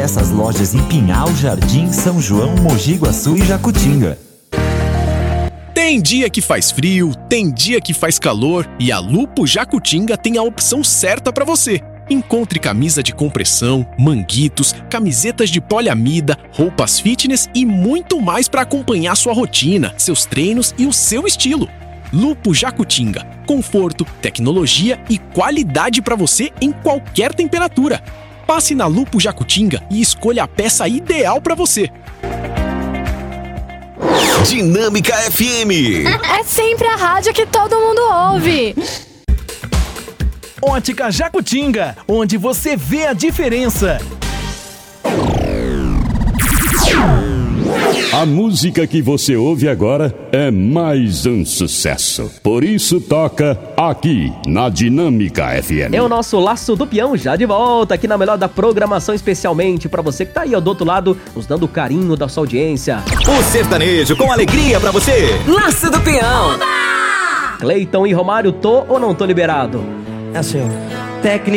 Acesse as lojas em Pinhal, Jardim, São João, Mogi Guaçu e Jacutinga. Tem dia que faz frio, tem dia que faz calor e a Lupo Jacutinga tem a opção certa para você. Encontre camisa de compressão, manguitos, camisetas de poliamida, roupas fitness e muito mais para acompanhar sua rotina, seus treinos e o seu estilo. Lupo Jacutinga. Conforto, tecnologia e qualidade para você em qualquer temperatura. Passe na Lupo Jacutinga e escolha a peça ideal para você. Dinâmica FM. É sempre a rádio que todo mundo ouve. Ótica Jacutinga, onde você vê a diferença. A música que você ouve agora é mais um sucesso. Por isso toca aqui na Dinâmica FM. É o nosso Laço do Peão já de volta aqui na melhor da programação, especialmente pra você que tá aí ó, do outro lado, nos dando o carinho da sua audiência. O sertanejo com alegria pra você. Laço do Peão. Cleiton e Romário, tô ou não tô liberado? É assim, ó. Técnica.